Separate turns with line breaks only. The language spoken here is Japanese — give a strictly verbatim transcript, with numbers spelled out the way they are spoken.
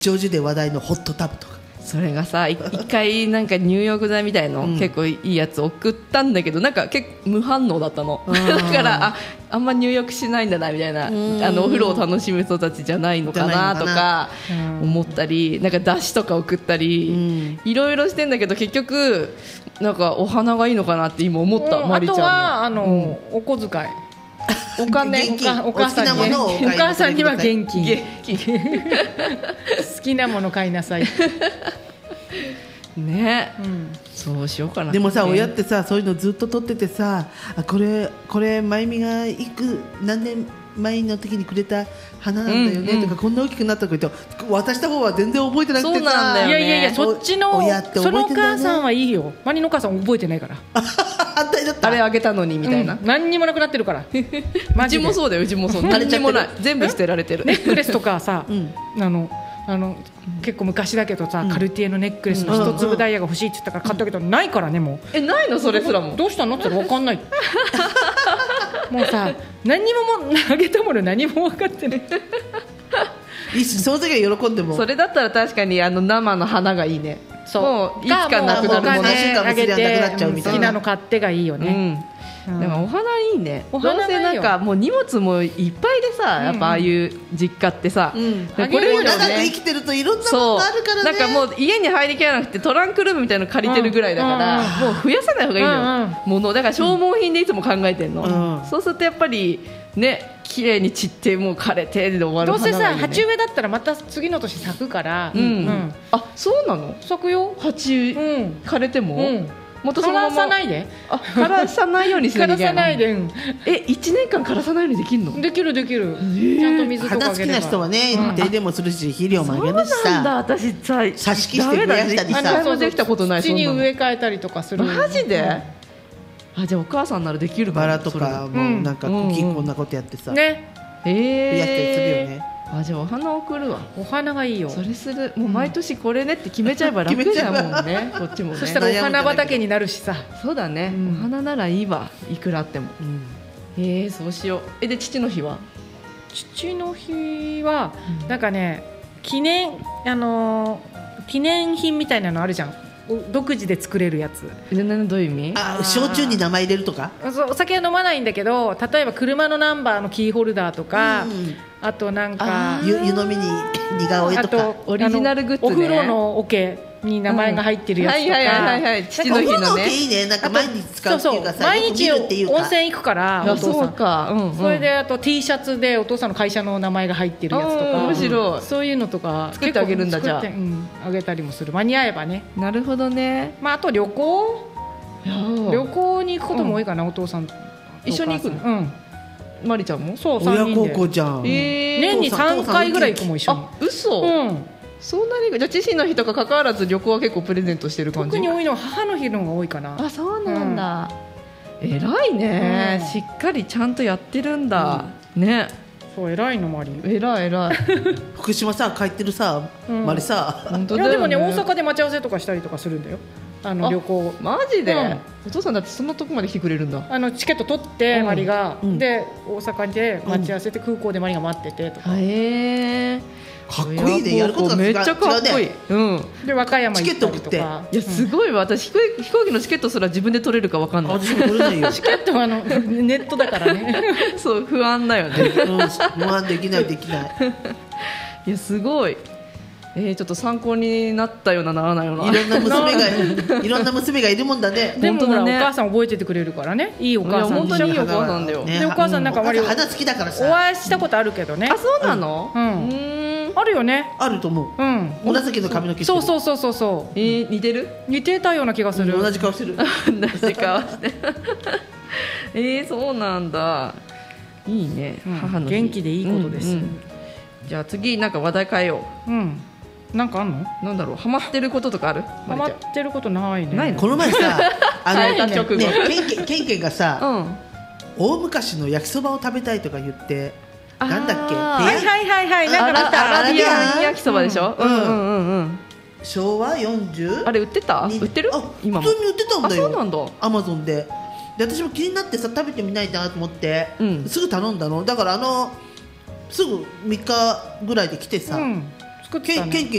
ジョージで話題のホットタブとか、
それがさ、い一回なんか入浴剤みたいの、うん、結構いいやつ送ったんだけど、なんか結構無反応だったのだからあ、あんま入浴しないんだなみたいな、あのお風呂を楽しむ人たちじゃないのかなとか思ったり、なんかだしとか送ったりいろいろしてんだけど、結局なんかお花がいいのかなって今思った、
うん、
マリちゃんの。
あとはあの、うん、お小遣いお金
現金、
お母さんに、お母さんには現金
現金
好きなもの買いなさい
ね、
うん、
そうしようかな。
でもさ、親ってさ、そういうのずっと取っててさ、あ、これこれまゆみがいく何年前の時にくれた花なんだよね、うんうん、とか、こんな大きくなったとか言って渡した方は全然覚えてなくてさ、
そうなんだよね、
いやいやいや、そっちの
親って覚えてんだよね。
そのお母さんはいいよ、マリのお母さん覚えてないから
反対だった、
あれあげたのにみたいな、
うん、何にもなくなってるから
うちもそうだよ、うちもそう、何にもない、全部捨てられてる。
ネックレスとかさ、
うん、
あのあの結構昔だけどさ、うん、カルティエのネックレスの一粒ダイヤが欲しいって言ったから買ったけど、うん、ないからね、もう。
え、ないのそれすらも。
どうしたのって言ったら分かんないもうさ、何にももあげたもの何も分かってない
その時は喜んでも、
それだったら確かにあの生の花がいいね。
そう、
もういつかなくなるもの、
もう何週間もすりゃなくなっちゃうみたいな。
好きなの買ってがいいよね、
うん、でもお花いいね。
お花
どうせなんかもう荷物もいっぱいでさ、やっぱああいう実家ってさ、うん、
これも長く生きてるといろんなものがあるからね。
なんかもう家に入りきらなくてトランクルームみたいなの借りてるぐらいだから、うん、もう増やさない方がいいのよ、うん、ものだから消耗品でいつも考えてんの、うん、そうするとやっぱりね、綺麗に散ってもう枯れてで終わる花がいい、ね、
どうせさ、鉢植えだったらまた次の年咲くから、
うんうん、あ、そうなの。
咲くよ、
鉢、うん、枯れても、うん、
またそのまま枯らさないで、
あ、枯らさないようにする。
枯らさないで、うん、
え、いちねんかん枯らさないようにできるの。
できるできる、えー、ちゃんと水とかあげれば。
花好きな人はね、うん、手入れもするし肥料もあげるしさ。
そうなんだ、私さ、
挿し木して増やしたりさ、
一回もできたことない。
土に植え替えたりとかする。
マジで、うん、あ、じゃあお母さんならできるか。
バラとかもなんか茎こんなことやってさ、
ね、
えー、
増やしたりするよね。
あ、じゃあお花送るわ。
お花がいいよ。
それする。もう毎年これねって決めちゃえば楽だもんねこっちもね。
そしたらお花畑になるしさ。
そうだね、うん、お花ならいいわ、いくらあっても、うん、えー、そうしよう。え、で父の日は
父の日は、うん、なんかね、記念、あのー、記念品みたいなのあるじゃん、独自で作れるやつ。
どういう意味？
あ、焼酎に名前入れるとか。
お酒は飲まないんだけど、例えば車のナンバーのキーホルダーとか、うん、あとなんか
湯飲みに似顔絵とか、あと
オリジナルグッズね、
お風呂の桶に名前が入ってるやつとか、
はいはいはいはい、父の日のね。お風呂の
桶いいね、なんか毎日使うっていうかさ、
そうそう、毎日温泉行くからお父さん、
そうか、うんうん、
それであと T シャツでお父さんの会社の名前が入ってるやつとか、
面白い、
そういうのとか
作ってあげるんだ。じゃあ、
うん、あげたりもする、間に合えばね。
なるほどね。
まあ、あと旅行旅行に行くことも多いかな、うん、お父さんと
一緒に行くの。うん、マリちゃんも。
そう、
親孝行じゃん、
えー、年にさんかいぐらい行くもん、一緒に。あ、
嘘、うん、そんなに。じゃあ父の日とか関わらず旅行は結構プレゼントしてる感じ。
特に多いのは母の日の方が多いかな。
あ、そうなんだ、うん、偉いね、うん、しっかりちゃんとやってるんだ、うん、ね。
そう、偉いのマリ。
偉い偉い
福島さ、帰ってるさ、うん、マリさ、
本当だよね。
いや、でもね、大阪で待ち合わせとかしたりとかするんだよ、あの旅行。
マジで、うん、お父さんだってそんなとこまで来てくれるんだ。
あのチケット取って、うん、マリが、うん、で大阪で待ち合わせて、空港でマリが待っててとか、
へえ、
かっこいいね、やることが
めっちゃかっこいい、ね、うん、
で和歌山行ったりとか。
いや、すごいわ、私飛行機のチケットすら自分で取れるか分かんない。
私も取れないよ
チケットはあのネットだからね
そう、不安だよね、
うん、不安、できないできない
いや、すごい。えー、ちょっと参考になったような、ならないような、
いろんな娘がいろんな娘がいるもんだね。
でもほら、ね、お母さん覚えててくれるからね、いいお母さん。
本当にいいお母さんだよ、
ね、でお母さんなんか割
と花好きだからさ、
お会いしたことあるけどね。
あ、そうなの、うん、うん、
あるよね。
あると思う、うん、紫の髪の毛してる。
そうそうそうそう、
えー、似てる
似てたような気がする、
うん、同じ顔してる
同じ顔してえー、そうなんだ、いいね、うん、母の日
元気でいいことです、うんうん、
じゃあ次なんか話題変えよう。うん、
なんかあんの？
なんだろう、ハマってることとかある？
ハマってることないね。
ないの？この前さ、あのね、
直後、
ね、ケンケンケンがさ、うん、大昔の焼きそばを食べたいとか言って、なんだっけ？
はいはいはいはい、なんかまた
アラビアン焼きそばでしょ？うんうんうんうん。
昭和よんじゅう？
あれ売ってた？売ってる？
あ、今も普通に売ってたんだよ。
あ、そうなんだ。
アマゾンで。で、私も気になってさ、食べてみないなと思って、うん、すぐ頼んだの。だからあのすぐみっかぐらいで来てさ、うん、
作ったね。
ケンケン